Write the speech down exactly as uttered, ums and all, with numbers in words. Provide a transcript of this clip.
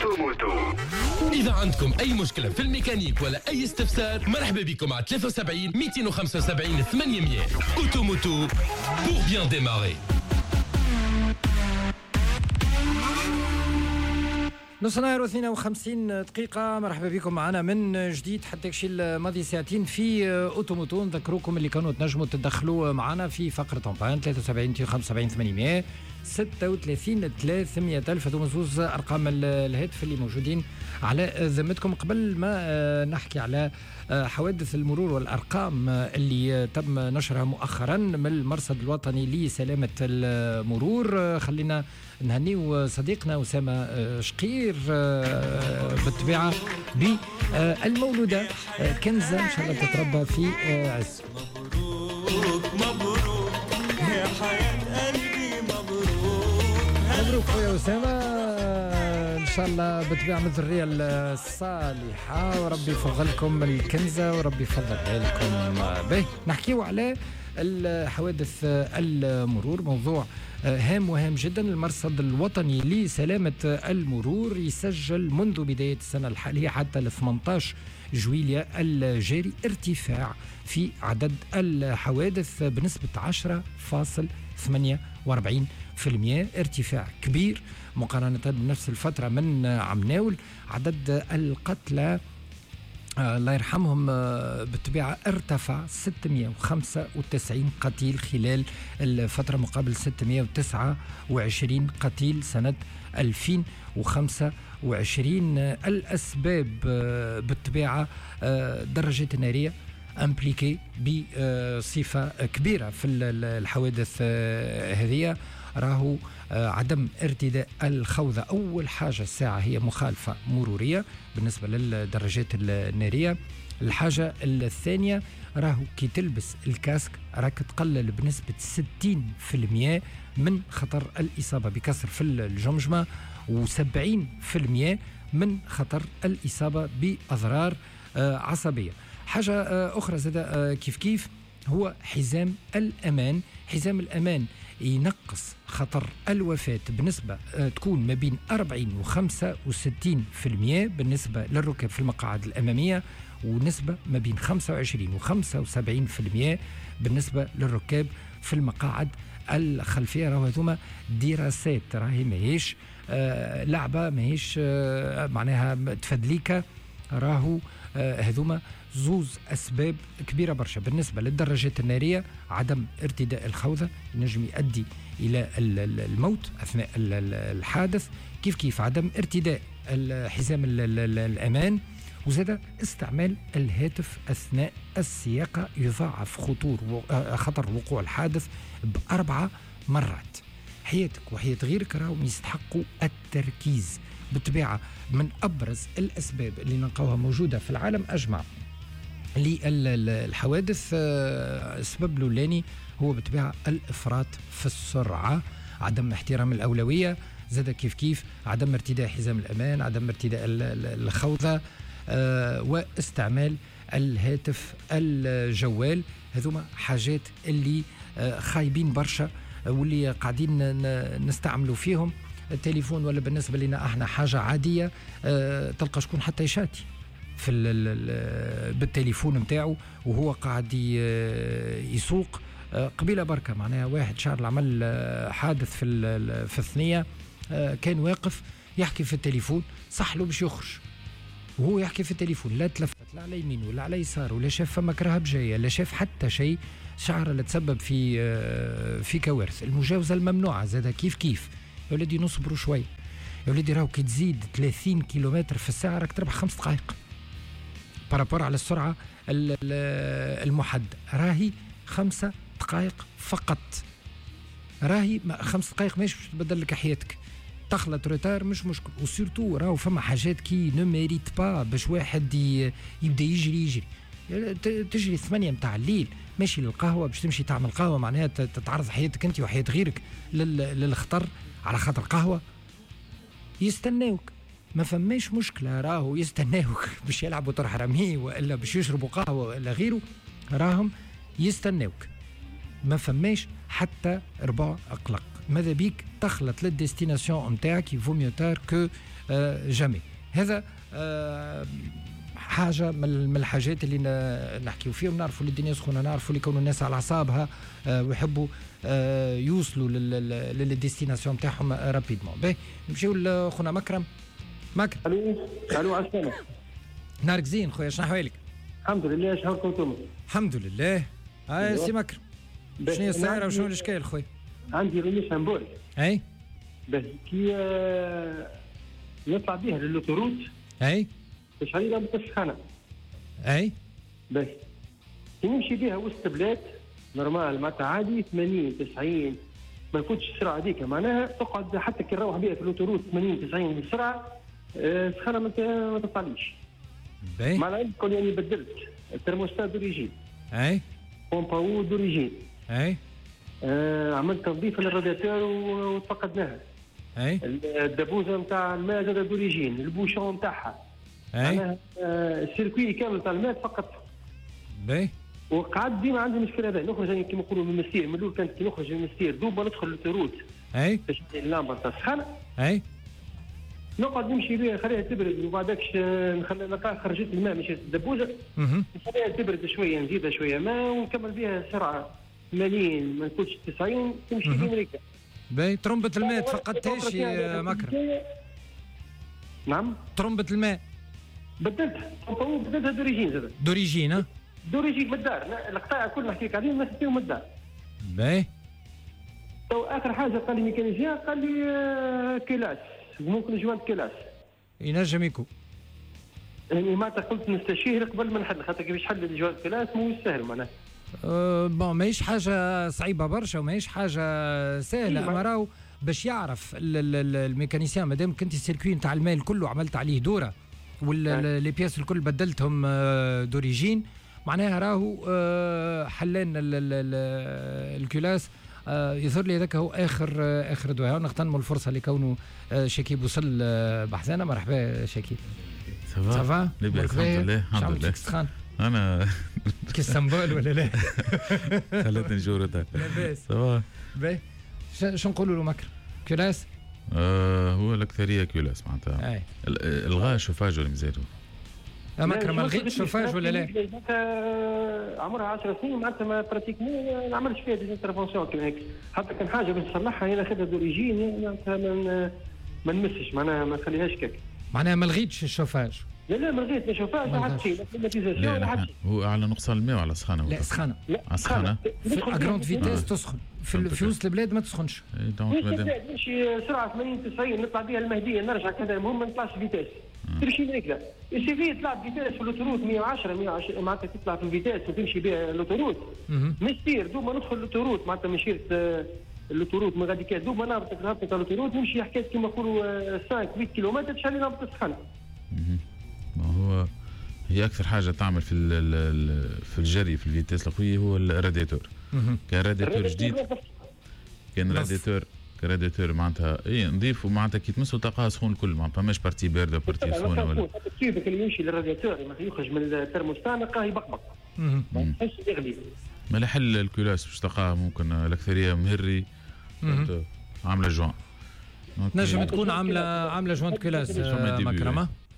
أوتوموتو. إذا عندكم أي مشكلة في الميكانيك ولا أي استفسار، مرحبا بكم على ثلاثة وسبعين مئتين وخمسة وسبعين ثمانمئة. أوتوموتو pour bien démarrer. نص نهار واثنين وخمسين دقيقة. مرحبا بكم معنا من جديد حتى كشي الماضي ساعتين في أوتوموتو. نذكروكم اللي كانوا تنجموا تدخلوا معنا في فقرة طنطان ثلاثة وسبعين مئتين وخمسة وسبعين ثمانمئة ستة وثلاثين ثلاثمئة ألف. هذوما زوز أرقام الهاتف اللي موجودين على ذمتكم. قبل ما نحكي على حوادث المرور والأرقام اللي تم نشرها مؤخرا من المرصد الوطني لسلامة المرور، خلينا نهنيو صديقنا أسامة شقير بالطبيعة بالمولودة كنزة إن شاء الله تتربى في عز. مبروك مبروك يا حياة قلبي، مبروك مبروك خويا أسامة، إن شاء الله بالطبيعة من الذرية الصالحة، وربي يفضلكم الكنزة وربي يفضلها لكم. به نحكيو على الحوادث المرور، موضوع هام وهام جدا. المرصد الوطني لسلامة المرور يسجل منذ بداية السنة الحالية حتى ل ثمانية عشر جويلية الجاري ارتفاع في عدد الحوادث بنسبة عشرة فاصلة ثمانية وأربعين بالمئة، ارتفاع كبير مقارنة بنفس الفترة من عام ناول. عدد القتلى آه الله يرحمهم آه بالطبيعة ارتفع ستمئة وخمسة وتسعين قتيل خلال الفترة مقابل ستمئة وتسعة وعشرين قتيل سنة ألفين وخمسة وعشرين. آه الأسباب آه بالطبيعة آه درجات النارية امبليكي بصفة كبيرة في الحوادث آه هذه. راهو آه عدم ارتداء الخوذة، أول حاجة الساعة هي مخالفة مرورية بالنسبة للدرجات النارية. الحاجة الثانية راهو كي تلبس الكاسك راك تقلل بنسبة ستين بالمئة من خطر الإصابة بكسر في الجمجمة، وسبعين بالمئة من خطر الإصابة بأضرار آه عصبية. حاجة آه أخرى زاد آه كيف كيف هو حزام الأمان. حزام الأمان ينقص خطر الوفاة بنسبة تكون ما بين أربعين وخمسة وستين بالمئة بالنسبة للركاب في المقاعد الأمامية، ونسبة ما بين خمسة وعشرين وخمسة وسبعين بالمئة بالنسبة للركاب في المقاعد الخلفية. راهو هذوما دراسات، راهي ماهيش آه لعبة، ماهيش آه معناها تفدليكا. راهو آه هذوما زوز أسباب كبيرة برشا. بالنسبة للدرجات النارية عدم ارتداء الخوذة ينجم يؤدي إلى الموت أثناء الحادث، كيف كيف عدم ارتداء الحزام الأمان، وزاد استعمال الهاتف أثناء السياقة يضاعف خطور خطر وقوع الحادث بأربعة مرات. حياتك وحياة غيرك راهم يستحقوا التركيز. بالطبيعة من أبرز الأسباب اللي نلقاوها موجودة في العالم أجمع للحوادث، السبب الأولاني هو بالطبيعة الإفراط في السرعة، عدم احترام الأولوية، زاد كيف كيف عدم ارتداء حزام الأمان، عدم ارتداء الخوذة، واستعمال الهاتف الجوال. هذوما حاجات اللي خايبين برشا واللي قاعدين نستعملوا فيهم. التليفون ولا بالنسبة لنا احنا حاجة عادية، تلقى شكون حتى يشاتي في بالتليفون متاعه وهو قاعد يسوق. قبيلة بركة معناها واحد شهر العمل حادث في في الثنية، كان واقف يحكي في التليفون، صح له باش يخرج وهو يحكي في التليفون، لا تلفت لا على يمين ولا على يسار ولا شاف فما كرهب جاية، لا شاف حتى شيء. شعر اللي تسبب في في كوارث. المجاوزة الممنوعة زاد كيف كيف. يا ولدي نصبروا شوي، يا ولدي راهو كي تزيد ثلاثين كيلومتر في الساعة راك تربح خمس دقائق بارابور على السرعة المحددة. راهي خمسة دقائق فقط، راهي خمس دقائق ماشي باش تبدل لك حياتك. تخلط روتار مش مشكل، وسيرتو راهو فما حاجات كي نميريت با باش واحد يبدا يجري يجري تجري ثمانية متاع الليل ماشي للقهوة باش تمشي تعمل قهوة، معناها تتعرض حياتك انت وحياة غيرك للخطر على خاطر قهوة. يستناوك ما فماش مشكلة، راهو يستناوك باش يلعبوا طرح رمي وإلا باش يشربوا قهوة وإلا غيره، راهم يستناوك ما فماش حتى ربع أقلق. ماذا بيك تخلط للديستيناسيون نتاعك يفو ميو تار كو جامي. هذا آه حاجه من الحاجات اللي نحكيو فيهم. نعرفوا اللي الدنيا سخونه، نعرفوا اللي كونوا الناس على اعصابها آه ويحبوا آه يوصلوا للديستيناسيون نتاعهم رابيدمون. باهي نمشيو لخونا مكرم. مكرم الو الو عسلامة. نهارك زين خويا، شنو احوالك؟ الحمد لله، شهركم انتم؟ الحمد لله. هاي سي مكرم، شنو هي السيارة وشنو الاشكال خويا؟ عندي ريميس امبول. اي بس كي آه نطلع بيها للوتوروت. اي باش علينا بالسخانه. اي بس كي نمشي بيها وسط بلاد نورمال معناتها عادي ثمانين تسعين ما نفوتش السرعه هذيك، معناها تقعد حتى كي نروح بيها في الاوتوروت ثمانين تسعين بالسرعه السخانه ما تطلعليش. باهي مع العلم كون يعني بدلت الترموستات دوريجين. اي بومباو دوريجين. اي آه عملت تنظيف للرادياتور وتفقدناها. اي الدبوزه نتاع الماء زاد دوريجين، البوشون نتاعها. اي آه السيركوي كامل تاع الماء تفقدته. باهي وقعدت ديما عندي مشكله هذا، نخرج يعني كيما نقولوا من المستير، من الاول كانت كي نخرج من المستير دوبا ندخل للتروت. اي باش اللامبه تاع السخانه. اي نقعد نمشي بها نخليها تبرد وبعدك نخلي نلقاها خرجت الماء مشات الدبوزه. اها نخليها تبرد شويه نزيدها شويه ماء ونكمل بها سرعه ثمانين ما نكونش تسعين تمشي بامريكا. باهي ترمبة الماء تفقدتهاش يا مكرم؟ نعم ترمبة الماء بدلتها، بدلتها دوريجين زاد. دوريجين ها؟ دوريجين من الدار، القطاع كل نحكي لك عليهم الناس فيهم من الدار. باهي تو اخر حاجه قال لي ميكانيزيان قال لي آه كلاس ممكن جوانت كلاس ينجم يكون. يعني معناتها قلت نستشير قبل ما نحل، خاطر كيفاش حل جوانت كلاس مو سهل معناها. أه بون ماهيش حاجه صعيبه برشا وماهيش حاجه سهله، اما راهو باش يعرف الميكانيسيان مادام كنت السيركوي نتاع الماء كله عملت عليه دوره واللي بياس الكل بدلتهم دوريجين، معناها راهو حلان الكلاس. يظهر لي هذاك هو اخر اخر دواء. نغتنموا الفرصه لكونه شكيب وصل بحثنا. مرحبا شكيب. سافا لاباس الحمد لله الحمد لله. انا كاسطنبول ولا لا؟ خلتني نجور لاباس سافا. باهي شنو نقولوا له مكر؟ كلاس؟ آه هو الاكثريه كلاس معناتها. الغاء الشوفاج ولا مزيدو؟ مكرم ما لغيتش الشوفاج ولا لا؟ عمرها عشر سنين معناتها ما براتيكمون ما عملتش فيها دي انترفونسيون كيما هيك، حتى كان حاجه باش تصلحها هي ناخذها دوريجين معناتها ما نمسش معناها ما نخليهاش كيك. معناها ما لغيتش الشوفاج؟ لا لا ما لغيت الشوفاج ما حد شيء، الكليماتيزاسيون لا لا هو على نقصان الماء وعلى سخانه؟ لا سخانه. على سخانه اجروند فيتاس تسخن في, في وسط البلاد ما تسخنش. دونك نمشي سرعه ثمانين تسعين نطلع بها المهديه نرجع كذا، المهم ما نطلعش فيتاس تمشي هكذا. السيفي تلعب فيتاس في الاوتوروت مية وعشرة مية وعشرين معناتها تطلع في الفيتاس وتمشي بها الاوتوروت مستير دوما ندخل الاوتوروت معناتها مشيت الاوتوروت من غادي كاد دوما نهبط نهبط على الاوتوروت نمشي حكايه كيما نقولوا خمسة ثمانية كيلومتر تشعل نهبط السخانه. ما هو هي اكثر حاجه تعمل في في الجري في الفيتاس القويه هو الرادياتور. كان رادياتور جديد كان رادياتور كرادياتور معناتها اي نضيف ومعناتها كي تمسوا تلقاها سخون الكل معناتها ماش بارتي بارده بارتي سخونه ولا التركيب اللي يمشي للرادياتور لما يخرج من الترموستان نلقاه يبقبق ما يحسش يغلي. ما لحل الكلاس باش تلقاها ممكن الاكثريه مهري عامله جوان نجم تكون عامله عامله جوان كلاس مكرمه.